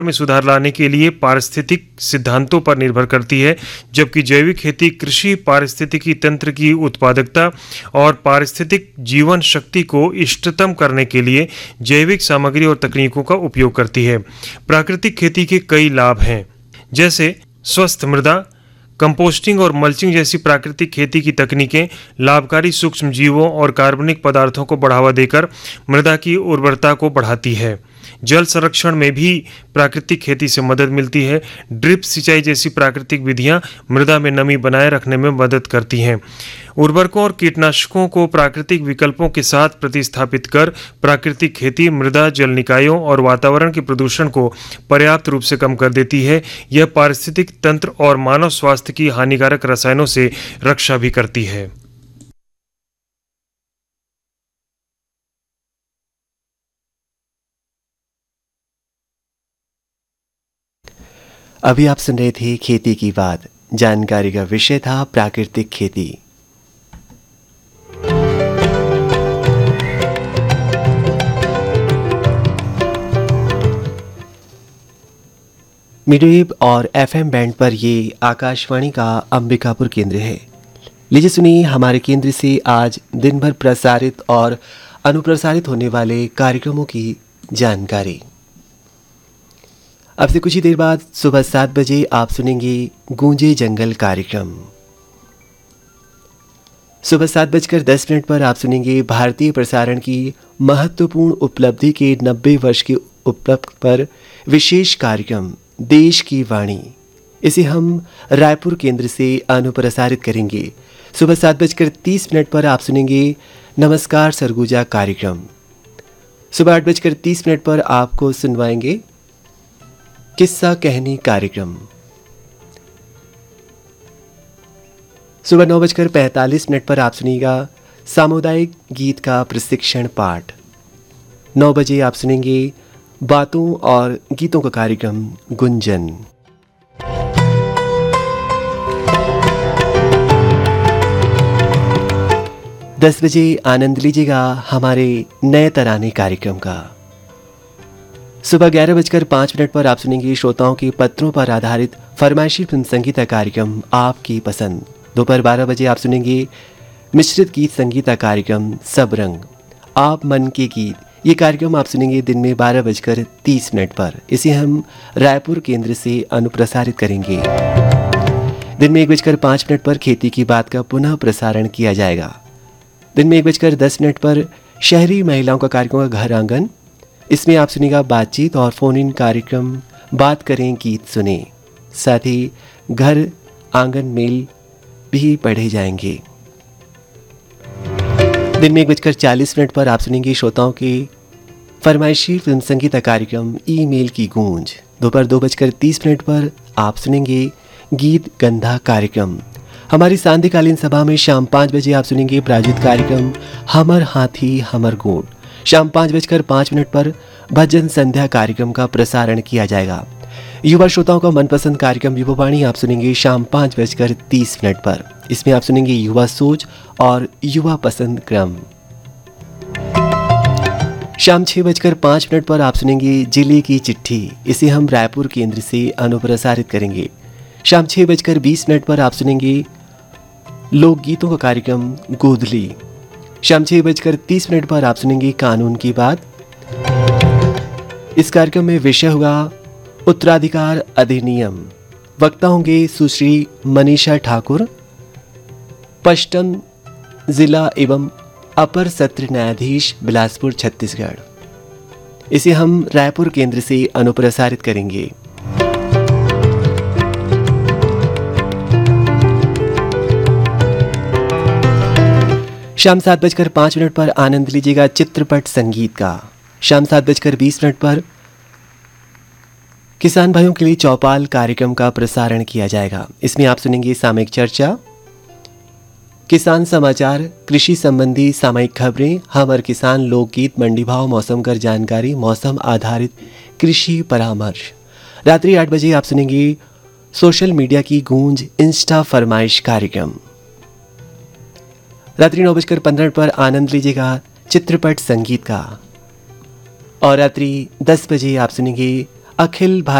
में सुधार लाने के लिए पारिस्थितिक सिद्धांतों पर निर्भर करती है, जबकि जैविक खेती कृषि पारिस्थितिकी तंत्र की उत्पादकता और पारिस्थितिक जीवन शक्ति को इष्टतम करने के लिए जैविक सामग्री और तकनीकों का उपयोग करती है। प्राकृतिक खेती के कई लाभ हैं, जैसे स्वस्थ मृदा, कंपोस्टिंग और मल्चिंग जैसी प्राकृतिक खेती की तकनीकें लाभकारी सूक्ष्म जीवों और कार्बनिक पदार्थों को बढ़ावा देकर मृदा की उर्वरता को बढ़ाती है। जल संरक्षण में भी प्राकृतिक खेती से मदद मिलती है। ड्रिप सिंचाई जैसी प्राकृतिक विधियां मृदा में नमी बनाए रखने में मदद करती हैं। उर्वरकों और कीटनाशकों को प्राकृतिक विकल्पों के साथ प्रतिस्थापित कर प्राकृतिक खेती मृदा, जल निकायों और वातावरण के प्रदूषण को पर्याप्त रूप से कम कर देती है। यह पारिस्थितिक तंत्र और मानव स्वास्थ्य की हानिकारक रसायनों से रक्षा भी करती है। अभी आप सुन रहे थे खेती की बात। जानकारी का विषय था प्राकृतिक खेती। मीडियोवेव और एफएम बैंड पर ये आकाशवाणी का अंबिकापुर केंद्र है। लीजिए सुनिए हमारे केंद्र से आज दिन भर प्रसारित और अनुप्रसारित होने वाले कार्यक्रमों की जानकारी। अब से कुछ ही देर बाद सुबह 7 बजे आप सुनेंगे गूंजे जंगल कार्यक्रम। सुबह 7:10 पर आप सुनेंगे भारतीय प्रसारण की महत्वपूर्ण उपलब्धि के 90 वर्ष के उपलक्ष्य पर विशेष कार्यक्रम देश की वाणी। इसे हम रायपुर केंद्र से अनुप्रसारित करेंगे। सुबह 7:30 पर आप सुनेंगे नमस्कार सरगुजा कार्यक्रम। सुबह 8:30 पर आपको सुनवाएंगे किस्सा कहनी कार्यक्रम। सुबह 9:45 पर आप सुनिएगा सामुदायिक गीत का प्रशिक्षण पाठ। 9 बजे आप सुनेंगे बातों और गीतों का कार्यक्रम गुंजन। दस बजे आनंद लीजिएगा हमारे नए तराने कार्यक्रम का। सुबह 11:05 पर आप सुनेंगे श्रोताओं के पत्रों पर आधारित फरमाइशी फिल्म संगीता कार्यक्रम आपकी पसंद। दोपहर 12 बजे आप सुनेंगे मिश्रित गीत संगीता कार्यक्रम सब रंग आप मन के गीत। ये कार्यक्रम आप सुनेंगे दिन में 12:30 पर। इसे हम रायपुर केंद्र से अनुप्रसारित करेंगे। दिन में 1:05 पर खेती की बात का पुनः प्रसारण किया जाएगा। दिन में 1:10 पर शहरी महिलाओं का कार्यक्रम का घर आंगन। इसमें आप सुनिएगा बातचीत और फोन इन कार्यक्रम बात करें गीत सुने। साथ ही घर आंगन मेल भी पढ़े जाएंगे। दिन में 1:40 पर आप सुनेंगे श्रोताओं के फरमाइशी फिल्म संगीता कार्यक्रम ईमेल की गूंज। दोपहर 2:30 पर आप सुनेंगे गीत गंधा कार्यक्रम। हमारी सांध्यकालीन सभा में शाम 5 बजे आप सुनेंगे प्रायोजित कार्यक्रम हमर हाथी हमर गोड़। शाम 5:05 पर भजन संध्या कार्यक्रम का प्रसारण किया जाएगा। युवा श्रोताओं का मनपसंद कार्यक्रम युवावाणी आप सुनेंगे शाम 5:30 पर। इसमें आप सुनेंगे युवा सोच और युवा पसंद क्रम। शाम 6:05 पर आप सुनेंगे जिले की चिट्ठी। इसे हम रायपुर केंद्र से अनुप्रसारित करेंगे। शाम 6:20 पर आप सुनेंगे लोकगीतों का कार्यक्रम गोदली। शाम 6:30 पर आप सुनेंगे कानून की बात। इस कार्यक्रम में विषय होगा उत्तराधिकार अधिनियम। वक्ता होंगे सुश्री मनीषा ठाकुर, पश्चिम जिला एवं अपर सत्र न्यायाधीश बिलासपुर छत्तीसगढ़। इसे हम रायपुर केंद्र से अनुप्रसारित करेंगे। शाम 7:05 पर आनंद लीजिएगा चित्रपट संगीत का। शाम 7:20 पर किसान भाइयों के लिए चौपाल कार्यक्रम का प्रसारण किया जाएगा। इसमें आप सुनेंगे सामयिक चर्चा, किसान समाचार, कृषि संबंधी सामयिक खबरें, हमर किसान, लोकगीत, मंडी भाव, मौसम कर जानकारी, मौसम आधारित कृषि परामर्श। रात्रि 8 बजे आप सुनेंगे सोशल मीडिया की गूंज इंस्टा फरमाइश कार्यक्रम। रात्रि 9:15 पर आनंद लीजिएगा चित्रपट संगीत का। और रात्रि 10 बजे आप सुनेंगे अखिल